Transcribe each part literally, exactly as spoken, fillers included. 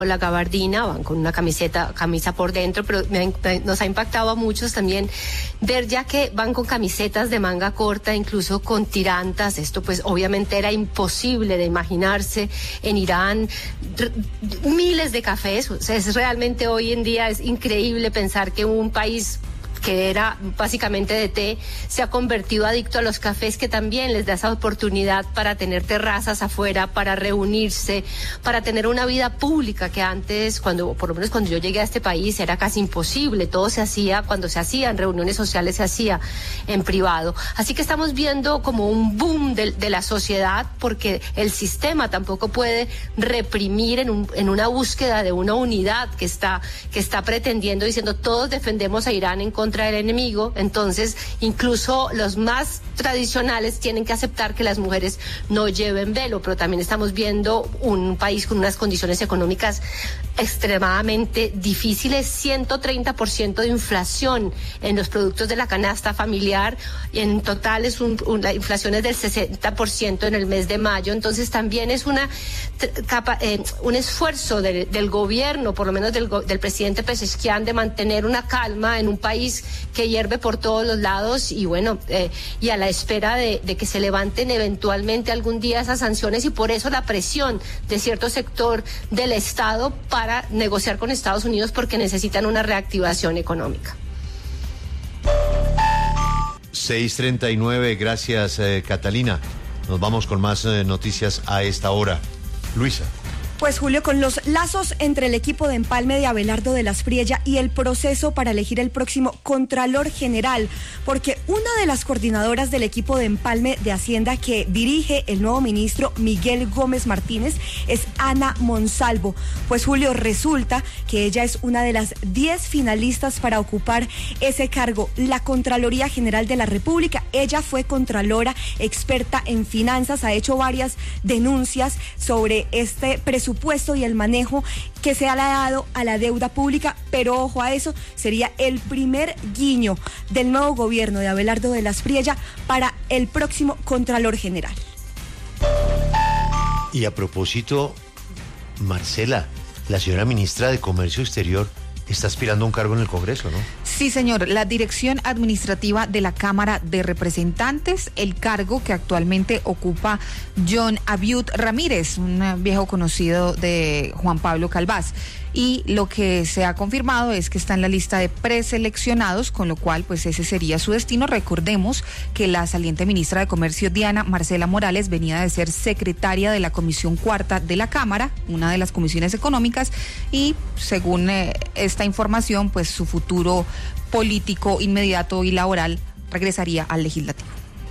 la gabardina, van con una camiseta, camisa por dentro, pero me, me, nos ha impactado a muchos también ver ya que van con camisetas de manga corta, incluso con tirantas. Esto pues obviamente era imposible de imaginarse en Irán. R- miles de cafés, o sea, es realmente hoy en día es increíble pensar que un país que era básicamente de té, se ha convertido adicto a los cafés, que también les da esa oportunidad para tener terrazas afuera, para reunirse, para tener una vida pública que antes, cuando por lo menos cuando yo llegué a este país, era casi imposible. Todo se hacía, cuando se hacían reuniones sociales, se hacía en privado. Así que estamos viendo como un boom de, de la sociedad, porque el sistema tampoco puede reprimir en, un, en una búsqueda de una unidad que está, que está pretendiendo, diciendo todos defendemos a Irán en contra del enemigo. Entonces incluso los más tradicionales tienen que aceptar que las mujeres no lleven velo, pero también estamos viendo un país con unas condiciones económicas extremadamente difíciles, ciento treinta por ciento de inflación en los productos de la canasta familiar, en total es un, un, la inflación es del sesenta por ciento en el mes de mayo. Entonces también es una capa, eh, un esfuerzo de, del gobierno, por lo menos del, del presidente Pezeshkian, de mantener una calma en un país que hierve por todos los lados, y bueno, eh, y a la espera de, de que se levanten eventualmente algún día esas sanciones, y por eso la presión de cierto sector del Estado para negociar con Estados Unidos, porque necesitan una reactivación económica. seis treinta y nueve, gracias eh, Catalina. Nos vamos con más eh, noticias a esta hora. Luisa. Pues Julio, con los lazos entre el equipo de empalme de Abelardo de la Espriella y el proceso para elegir el próximo Contralor General, porque una de las coordinadoras del equipo de empalme de Hacienda que dirige el nuevo ministro Miguel Gómez Martínez es Ana Monsalvo. Pues Julio, resulta que ella es una de las diez finalistas para ocupar ese cargo, la Contraloría General de la República. Ella fue contralora, experta en finanzas, ha hecho varias denuncias sobre este presupuesto supuesto y el manejo que se ha dado a la deuda pública, pero ojo a eso, sería el primer guiño del nuevo gobierno de Abelardo de la Espriella para el próximo Contralor General. Y a propósito, Marcela, la señora ministra de Comercio Exterior está aspirando a un cargo en el Congreso, ¿no? Sí, señor. La dirección administrativa de la Cámara de Representantes, el cargo que actualmente ocupa John Abiud Ramírez, un viejo conocido de Juan Pablo Calvás. Y lo que se ha confirmado es que está en la lista de preseleccionados, con lo cual pues ese sería su destino. Recordemos que la saliente ministra de Comercio, Diana Marcela Morales, venía de ser secretaria de la Comisión Cuarta de la Cámara, una de las comisiones económicas, y según eh, esta información, pues su futuro político inmediato y laboral regresaría al legislativo.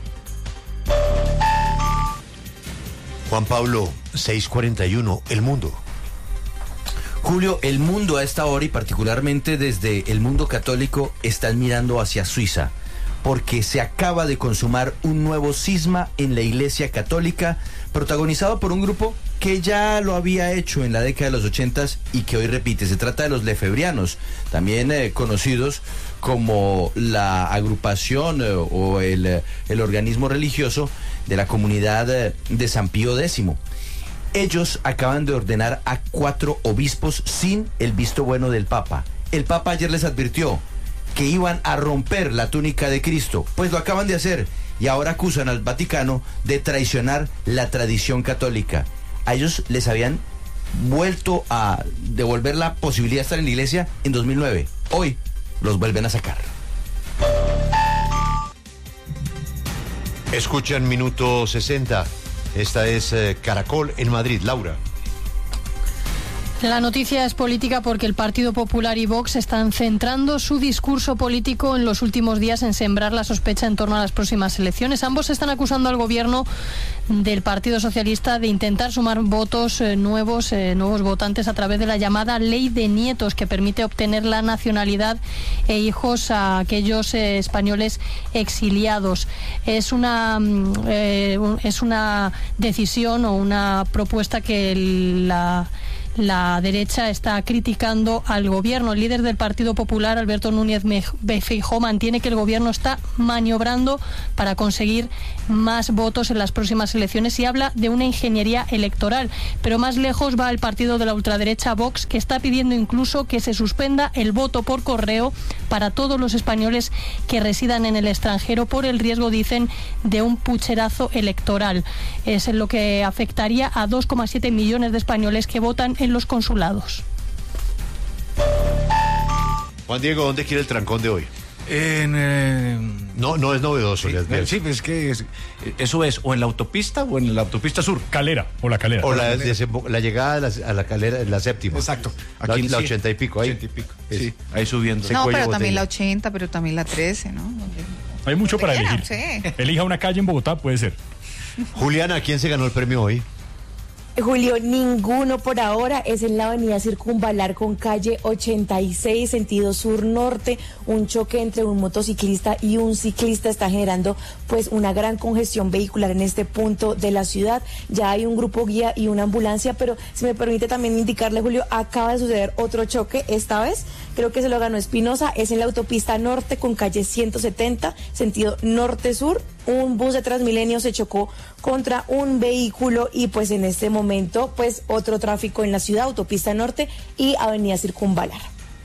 Juan Pablo, seis cuarenta y uno, El Mundo. Julio, el mundo a esta hora, y particularmente desde el mundo católico, están mirando hacia Suiza, porque se acaba de consumar un nuevo cisma en la Iglesia Católica, protagonizado por un grupo que ya lo había hecho en la década de los ochentas y que hoy repite. Se trata de los lefebrianos, también eh, conocidos como la agrupación eh, o el, eh, el organismo religioso de la comunidad eh, de San Pío X. Ellos acaban de ordenar a cuatro obispos sin el visto bueno del Papa. El Papa ayer les advirtió que iban a romper la túnica de Cristo, pues lo acaban de hacer, y ahora acusan al Vaticano de traicionar la tradición católica. A ellos les habían vuelto a devolver la posibilidad de estar en la iglesia en dos mil nueve. Hoy los vuelven a sacar. Escuchan Minuto sesenta. Esta es eh, Caracol en Madrid. Laura. La noticia es política porque el Partido Popular y Vox están centrando su discurso político en los últimos días en sembrar la sospecha en torno a las próximas elecciones. Ambos están acusando al gobierno del Partido Socialista de intentar sumar votos eh, nuevos, eh, nuevos votantes a través de la llamada Ley de Nietos, que permite obtener la nacionalidad e hijos a aquellos eh, españoles exiliados. Es una, eh, es una decisión o una propuesta que la la derecha está criticando al gobierno. El líder del Partido Popular, Alberto Núñez Feijóo, mantiene que el gobierno está maniobrando para conseguir más votos en las próximas elecciones y habla de una ingeniería electoral. Pero más lejos va el partido de la ultraderecha Vox, que está pidiendo incluso que se suspenda el voto por correo para todos los españoles que residan en el extranjero por el riesgo, dicen, de un pucherazo electoral. Es lo que afectaría a dos coma siete millones de españoles que votan en los consulados. Juan Diego, ¿dónde quiere el trancón de hoy? En, eh, no, no es novedoso. Sí, sí, es que es, eso es o en la autopista o en la autopista sur. Calera, o la Calera. O la, la llegada a la, a la Calera, la séptima. Exacto. Aquí, la, la ochenta y pico, ahí. ochenta y pico. Sí, ahí subiendo. No, pero también la ochenta, pero también la trece, ¿no? Hay mucho para Quiera, elegir. Sí. Elija una calle en Bogotá, puede ser. Juliana, ¿quién se ganó el premio hoy? Julio, ninguno por ahora. Es en la avenida Circunvalar con calle ochenta y seis, sentido sur-norte. Un choque entre un motociclista y un ciclista está generando pues una gran congestión vehicular en este punto de la ciudad. Ya hay un grupo guía y una ambulancia, pero si me permite también indicarle, Julio, acaba de suceder otro choque. Esta vez creo que se lo ganó Espinosa. Es en la autopista norte con calle ciento setenta, sentido norte-sur. Un bus de Transmilenio se chocó contra un vehículo y pues en este momento pues otro tráfico en la ciudad, autopista norte y avenida Circunvalar.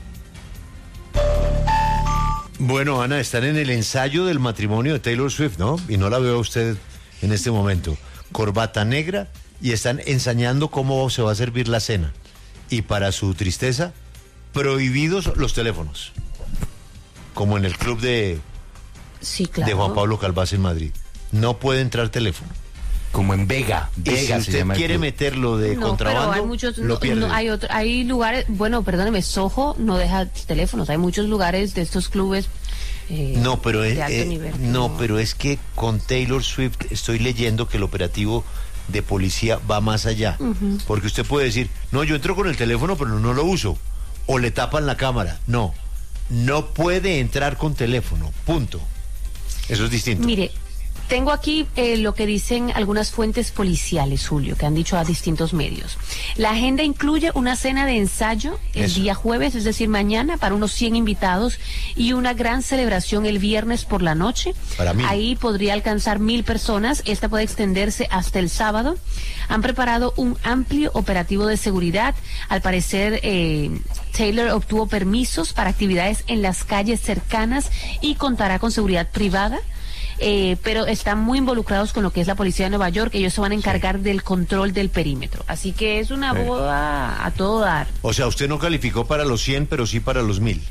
Bueno, Ana, están en el ensayo del matrimonio de Taylor Swift, ¿no? Y no la veo a usted en este momento. Corbata negra y están ensayando cómo se va a servir la cena. Y para su tristeza, prohibidos los teléfonos. Como en el club de... Sí, claro. de Juan Pablo Calvás en Madrid. No puede entrar teléfono. Como en Vega. Y Vega si usted quiere meterlo de no, contrabando, pero hay muchos, lo no, pierde. no, hay, otro, hay lugares, bueno, perdóneme, Soho no deja teléfonos. Hay muchos lugares de estos clubes eh, no, pero es, de alto eh, nivel. no, no, pero es que con Taylor Swift estoy leyendo que el operativo de policía va más allá. Uh-huh. Porque usted puede decir, no, yo entro con el teléfono, pero no lo uso. O le tapan la cámara. No, no puede entrar con teléfono, punto. Eso es distinto. Mire, tengo aquí eh, lo que dicen algunas fuentes policiales, Julio, que han dicho a distintos medios. La agenda incluye una cena de ensayo el Eso. día jueves, es decir, mañana, para unos cien invitados y una gran celebración el viernes por la noche. Para mí. Ahí podría alcanzar mil personas. Esta puede extenderse hasta el sábado. Han preparado un amplio operativo de seguridad. Al parecer, eh, Taylor obtuvo permisos para actividades en las calles cercanas y contará con seguridad privada. Eh, pero están muy involucrados con lo que es la policía de Nueva York. Ellos se van a encargar sí. del control del perímetro. Así que es una boda a todo dar. O sea, usted no calificó para los cien, pero sí para los mil.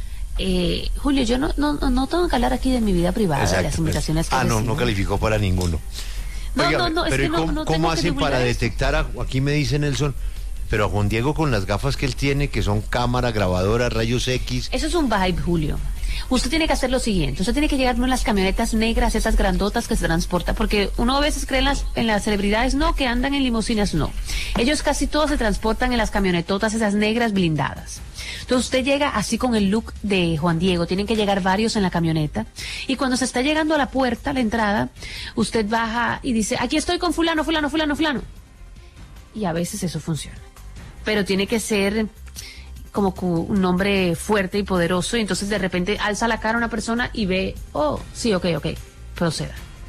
Eh, Julio, yo no, no, no tengo que hablar aquí de mi vida privada, Exacto, de las invitaciones que Ah, recibo. no, no calificó para ninguno. No, Oiga, no, no, pero es que no, ¿cómo, no ¿cómo hacen para esto? detectar a, aquí me dice Nelson, pero a Juan Diego con las gafas que él tiene, que son cámara, grabadora, rayos X? Eso es un vibe, Julio. Usted tiene que hacer lo siguiente, usted tiene que llegar no en las camionetas negras, esas grandotas que se transportan, porque uno a veces cree en las, en las celebridades, no, que andan en limusinas, no. Ellos casi todos se transportan en las camionetotas, esas negras blindadas. Entonces usted llega así con el look de Juan Diego, tienen que llegar varios en la camioneta, y cuando se está llegando a la puerta, a la entrada, usted baja y dice, aquí estoy con fulano, fulano, fulano, fulano. Y a veces eso funciona. Pero tiene que ser como un nombre fuerte y poderoso, y entonces de repente alza la cara a una persona y ve, oh, sí, ok, ok, proceda.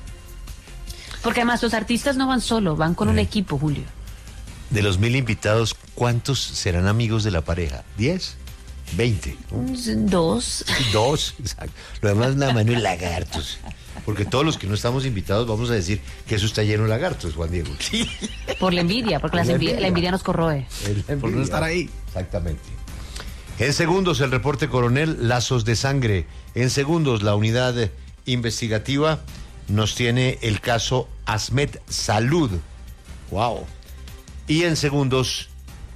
Porque además los artistas no van solo, van con eh. un equipo, Julio. De los mil invitados, ¿cuántos serán amigos de la pareja? ¿Diez? ¿Veinte? Dos. Dos, exacto. Lo demás nada más no es lagartos. Porque todos los que no estamos invitados vamos a decir que eso está lleno de lagartos, Juan Diego. Sí. Por la envidia, porque la envidia, la envidia nos corroe. Envidia, por no estar ahí. Exactamente. En segundos el reporte coronel, lazos de sangre. En segundos la unidad investigativa nos tiene el caso Asmed Salud. Wow. Y en segundos,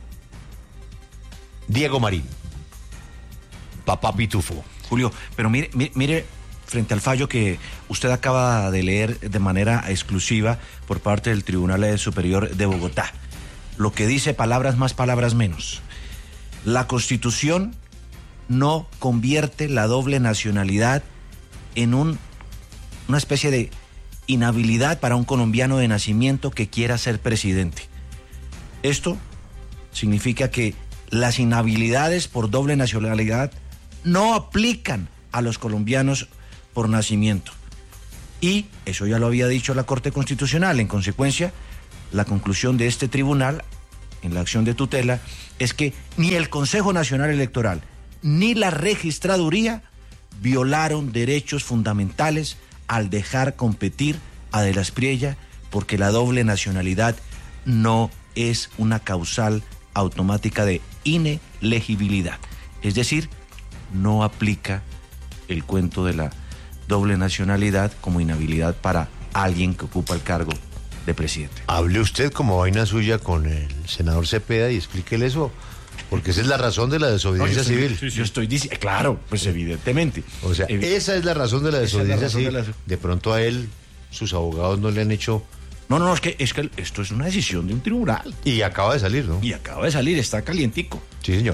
Diego Marín, papá Pitufo. Julio, pero mire, mire, mire, frente al fallo que usted acaba de leer de manera exclusiva por parte del Tribunal Superior de Bogotá, lo que dice palabras más, palabras menos. La Constitución no convierte la doble nacionalidad en un, una especie de inhabilidad para un colombiano de nacimiento que quiera ser presidente. Esto significa que las inhabilidades por doble nacionalidad no aplican a los colombianos por nacimiento. Y eso ya lo había dicho la Corte Constitucional. En consecuencia, la conclusión de este tribunal, en la acción de tutela, es que ni el Consejo Nacional Electoral ni la Registraduría violaron derechos fundamentales al dejar competir a De la Espriella, porque la doble nacionalidad no es una causal automática de inelegibilidad. Es decir, no aplica el cuento de la doble nacionalidad como inhabilidad para alguien que ocupa el cargo de presidente. Hable usted como vaina suya con el senador Cepeda y explíquele eso, porque esa es la razón de la desobediencia no, yo estoy, civil. Sí, sí. Yo estoy diciendo, claro, pues evidentemente. O sea, Evi- esa es la razón de la desobediencia razón civil. de, la... de pronto a él, sus abogados no le han hecho... No, no, es que, es que esto es una decisión de un tribunal. Y acaba de salir, ¿no? Y acaba de salir, está calientico. Sí, señor.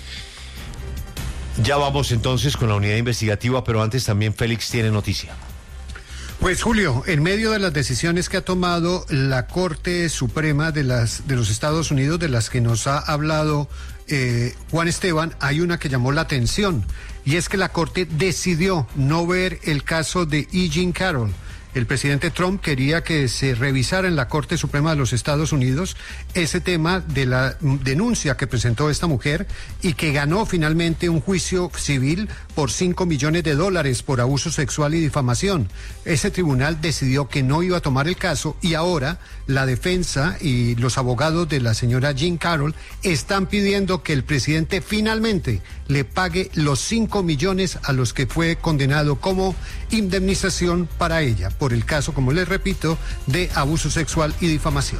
Ya vamos entonces con la unidad investigativa, pero antes también Félix tiene noticia. Pues Julio, en medio de las decisiones que ha tomado la Corte Suprema de las de los Estados Unidos, de las que nos ha hablado eh, Juan Esteban, hay una que llamó la atención, y es que la Corte decidió no ver el caso de E. Jean Carroll. El presidente Trump quería que se revisara en la Corte Suprema de los Estados Unidos ese tema de la denuncia que presentó esta mujer y que ganó finalmente un juicio civil por cinco millones de dólares por abuso sexual y difamación. Ese tribunal decidió que no iba a tomar el caso y ahora la defensa y los abogados de la señora Jean Carroll están pidiendo que el presidente finalmente le pague los cinco millones a los que fue condenado como indemnización para ella por el caso, como les repito, de abuso sexual y difamación.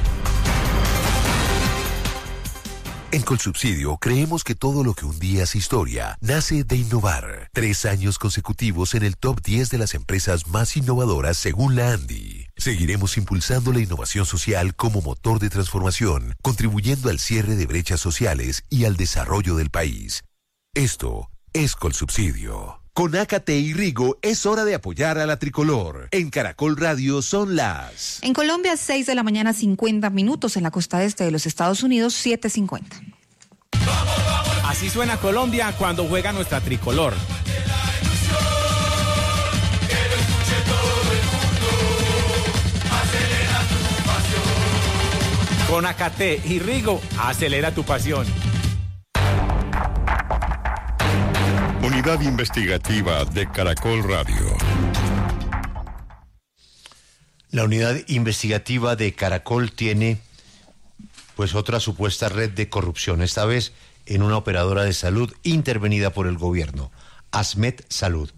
En Colsubsidio creemos que todo lo que un día es historia nace de innovar. Tres años consecutivos en el top diez de las empresas más innovadoras según la ANDI. Seguiremos impulsando la innovación social como motor de transformación, contribuyendo al cierre de brechas sociales y al desarrollo del país. Esto es Colsubsidio. Con Ácate y Rigo es hora de apoyar a la tricolor. En Caracol Radio son las... En Colombia, seis de la mañana, cincuenta minutos. En la costa este de los Estados Unidos, siete cincuenta. Así suena Colombia cuando juega nuestra tricolor. Con Ácate y Rigo, acelera tu pasión. Unidad Investigativa de Caracol Radio. La unidad investigativa de Caracol tiene pues otra supuesta red de corrupción, esta vez en una operadora de salud intervenida por el gobierno, Asmed Salud.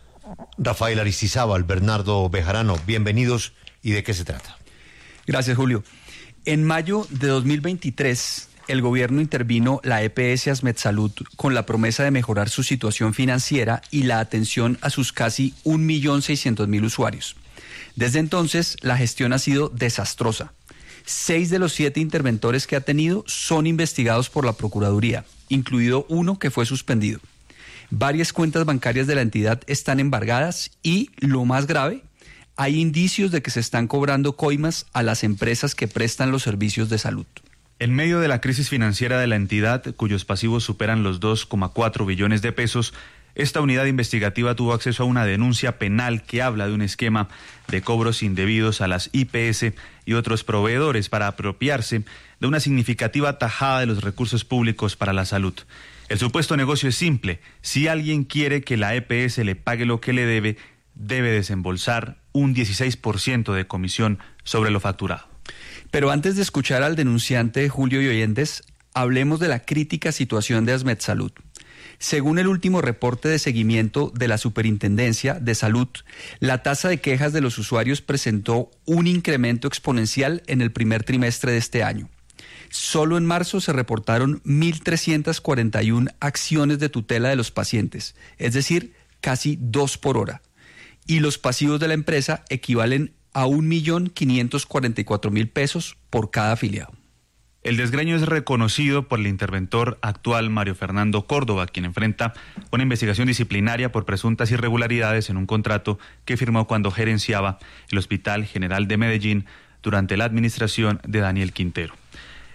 Rafael Aristizábal, Bernardo Bejarano, bienvenidos. ¿Y de qué se trata? Gracias, Julio. En mayo de dos mil veintitrés... el gobierno intervino la E P S Asmed Salud con la promesa de mejorar su situación financiera y la atención a sus casi un millón seiscientos mil usuarios. Desde entonces, la gestión ha sido desastrosa. Seis de los siete interventores que ha tenido son investigados por la Procuraduría, incluido uno que fue suspendido. Varias cuentas bancarias de la entidad están embargadas y, lo más grave, hay indicios de que se están cobrando coimas a las empresas que prestan los servicios de salud. En medio de la crisis financiera de la entidad, cuyos pasivos superan los dos coma cuatro billones de pesos, esta unidad investigativa tuvo acceso a una denuncia penal que habla de un esquema de cobros indebidos a las I P S y otros proveedores para apropiarse de una significativa tajada de los recursos públicos para la salud. El supuesto negocio es simple: si alguien quiere que la E P S le pague lo que le debe, debe desembolsar un dieciséis por ciento de comisión sobre lo facturado. Pero antes de escuchar al denunciante Julio y oyentes, hablemos de la crítica situación de Asmed Salud. Según el último reporte de seguimiento de la Superintendencia de Salud, la tasa de quejas de los usuarios presentó un incremento exponencial en el primer trimestre de este año. Solo en marzo se reportaron mil trescientas cuarenta y una acciones de tutela de los pacientes, es decir, casi dos por hora. Y los pasivos de la empresa equivalen a un millón quinientos cuarenta y cuatro mil pesos por cada afiliado. El desgreño es reconocido por el interventor actual Mario Fernando Córdoba, quien enfrenta una investigación disciplinaria por presuntas irregularidades en un contrato que firmó cuando gerenciaba el Hospital General de Medellín durante la administración de Daniel Quintero.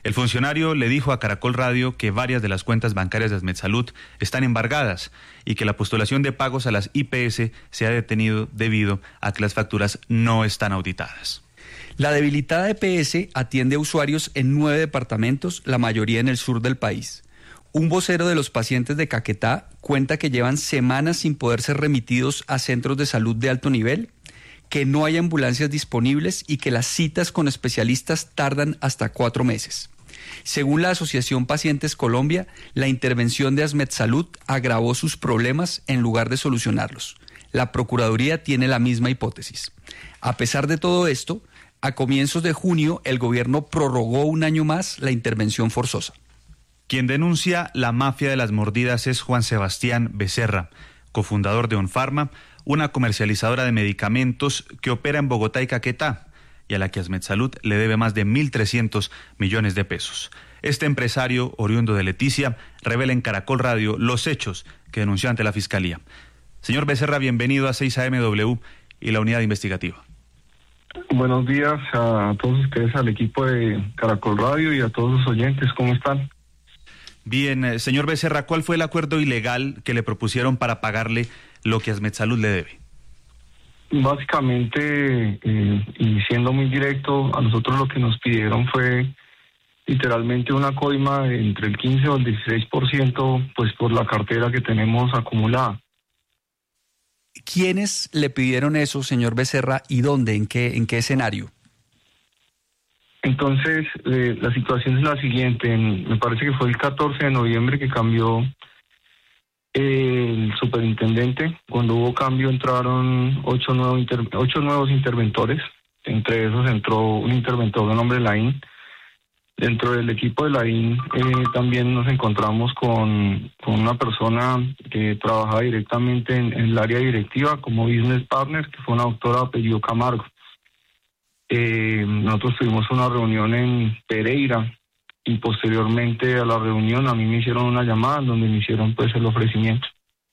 El funcionario le dijo a Caracol Radio que varias de las cuentas bancarias de Asmedsalud están embargadas y que la postulación de pagos a las I P S se ha detenido debido a que las facturas no están auditadas. La debilitada E P S atiende a usuarios en nueve departamentos, la mayoría en el sur del país. Un vocero de los pacientes de Caquetá cuenta que llevan semanas sin poder ser remitidos a centros de salud de alto nivel, que no hay ambulancias disponibles y que las citas con especialistas tardan hasta cuatro meses. Según la Asociación Pacientes Colombia, la intervención de Asmedsalud agravó sus problemas en lugar de solucionarlos. La Procuraduría tiene la misma hipótesis. A pesar de todo esto, a comienzos de junio el gobierno prorrogó un año más la intervención forzosa. Quien denuncia la mafia de las mordidas es Juan Sebastián Becerra, cofundador de Onfarma, una comercializadora de medicamentos que opera en Bogotá y Caquetá, y a la que Asmedsalud le debe más de mil trescientos millones de pesos. Este empresario, oriundo de Leticia, revela en Caracol Radio los hechos que denunció ante la Fiscalía. Señor Becerra, bienvenido a seis A M W y la unidad investigativa. Buenos días a todos ustedes, al equipo de Caracol Radio y a todos los oyentes. ¿Cómo están? Bien, eh, señor Becerra, ¿cuál fue el acuerdo ilegal que le propusieron para pagarle lo que Asmedsalud le debe? Básicamente, eh, y siendo muy directo, a nosotros lo que nos pidieron fue literalmente una coima de entre el quince o el dieciséis por ciento, pues por la cartera que tenemos acumulada. ¿Quiénes le pidieron eso, señor Becerra, y dónde, en qué, en qué escenario? Entonces, eh, la situación es la siguiente. En, me parece que fue el catorce de noviembre que cambió eh, el superintendente. Cuando hubo cambio entraron ocho, nuevo inter, ocho nuevos interventores. Entre esos entró un interventor de nombre Laín. Dentro del equipo de Laín eh, también nos encontramos con, con una persona que trabajaba directamente en, en el área directiva como business partner, que fue una doctora de apellido Camargo. Eh, nosotros tuvimos una reunión en Pereira y posteriormente a la reunión a mí me hicieron una llamada donde me hicieron pues el ofrecimiento.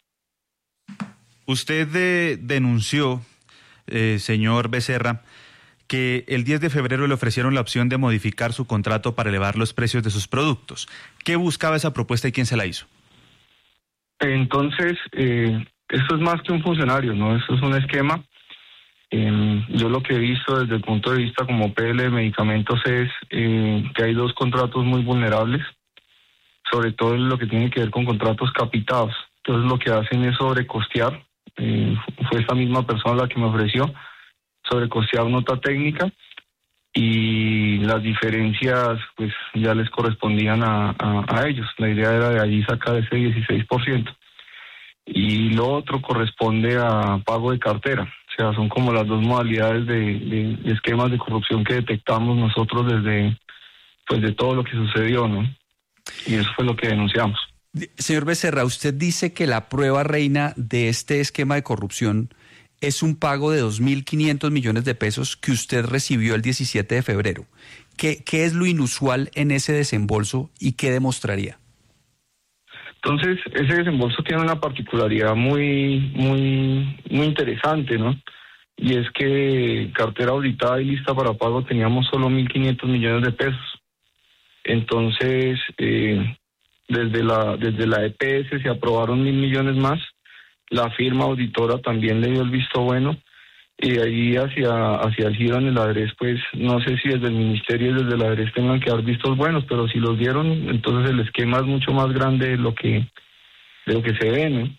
Usted eh, denunció, eh, señor Becerra, que el diez de febrero le ofrecieron la opción de modificar su contrato para elevar los precios de sus productos. ¿Qué buscaba esa propuesta y quién se la hizo? Entonces, eh, esto es más que un funcionario, ¿no? Esto es un esquema. Eh, yo lo que he visto desde el punto de vista como P L de medicamentos es eh, que hay dos contratos muy vulnerables, sobre todo en lo que tiene que ver con contratos capitados. Entonces lo que hacen es sobrecostear, eh, fue esta misma persona la que me ofreció, sobrecostear nota técnica y las diferencias pues ya les correspondían a, a, a ellos. La idea era de allí sacar ese dieciséis por ciento. Y lo otro corresponde a pago de cartera. O sea, son como las dos modalidades de, de, de esquemas de corrupción que detectamos nosotros desde pues de todo lo que sucedió, ¿no? Y eso fue lo que denunciamos. Señor Becerra, usted dice que la prueba reina de este esquema de corrupción es un pago de dos mil quinientos millones de pesos que usted recibió el diecisiete de febrero. ¿Qué, qué es lo inusual en ese desembolso y qué demostraría? Entonces, ese desembolso tiene una particularidad muy, muy, muy interesante, ¿no? Y es que cartera auditada y lista para pago teníamos solo mil quinientos millones de pesos. Entonces, eh, desde la, desde la E P S se aprobaron mil millones más. La firma auditora también le dio el visto bueno. Y ahí hacia, hacia el giro en el adres, pues no sé si desde el ministerio y desde el adres tengan que dar vistos buenos, pero si los dieron, entonces el esquema es mucho más grande de lo que, de lo que se ve, ¿no?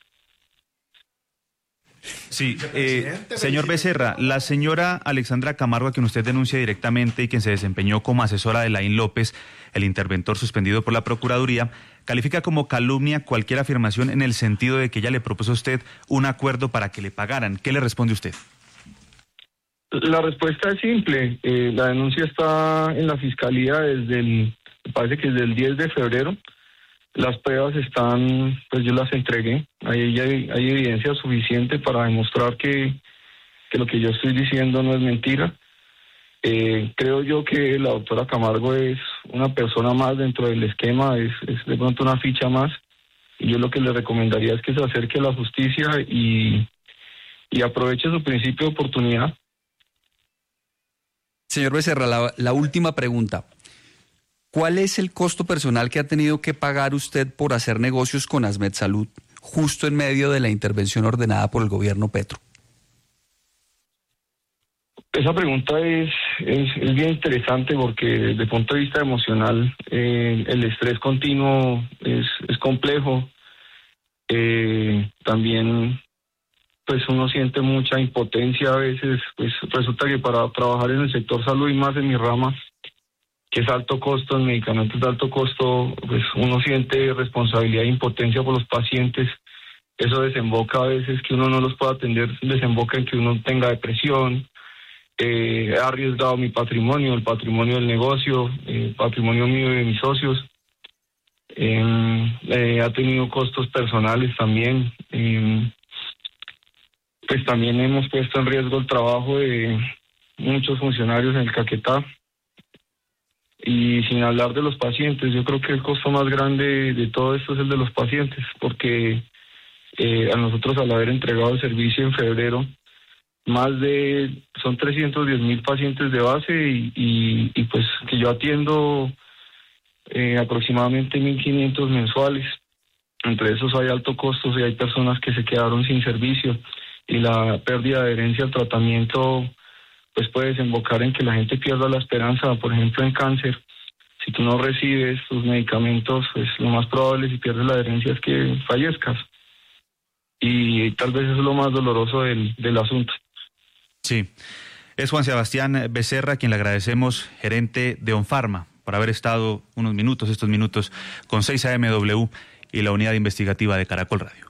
Sí, eh, señor Becerra, la señora Alexandra Camargo, a quien usted denuncia directamente y quien se desempeñó como asesora de Laín López, el interventor suspendido por la Procuraduría, califica como calumnia cualquier afirmación en el sentido de que ella le propuso a usted un acuerdo para que le pagaran. ¿Qué le responde usted? La respuesta es simple. Eh, la denuncia está en la fiscalía desde el, me parece que desde el diez de febrero. Las pruebas están, pues yo las entregué. Ahí hay, hay evidencia suficiente para demostrar que, que lo que yo estoy diciendo no es mentira. Eh, creo yo que la doctora Camargo es una persona más dentro del esquema, es, es de pronto una ficha más. Y yo lo que le recomendaría es que se acerque a la justicia y, y aproveche su principio de oportunidad. Señor Becerra, la, la última pregunta. ¿Cuál es el costo personal que ha tenido que pagar usted por hacer negocios con Asmedsalud justo en medio de la intervención ordenada por el gobierno Petro? Esa pregunta es, es, es bien interesante porque desde el punto de vista emocional eh, el estrés continuo es, es complejo. Eh, también pues uno siente mucha impotencia a veces. Pues resulta que para trabajar en el sector salud y más en mi rama, que es alto costo, en medicamentos de alto costo, pues uno siente responsabilidad e impotencia por los pacientes. Eso desemboca a veces que uno no los pueda atender, desemboca en que uno tenga depresión. Eh, he arriesgado mi patrimonio, el patrimonio del negocio, el patrimonio mío y de mis socios. Eh, eh, ha tenido costos personales también. Eh, pues también hemos puesto en riesgo el trabajo de muchos funcionarios en el Caquetá. Y sin hablar de los pacientes, yo creo que el costo más grande de todo esto es el de los pacientes, porque eh, a nosotros, al haber entregado el servicio en febrero, más de, son trescientos diez mil pacientes de base y, y, y pues que yo atiendo eh, aproximadamente mil quinientos mensuales. Entre esos hay altos costos y hay personas que se quedaron sin servicio, y la pérdida de adherencia al tratamiento pues puede desembocar en que la gente pierda la esperanza. Por ejemplo, en cáncer, si tú no recibes tus medicamentos, pues lo más probable, si pierdes la adherencia, es que fallezcas. Y tal vez eso es lo más doloroso del, del asunto. Sí, es Juan Sebastián Becerra, quien le agradecemos, gerente de Onfarma, por haber estado unos minutos, estos minutos, con seis A M W y la unidad investigativa de Caracol Radio.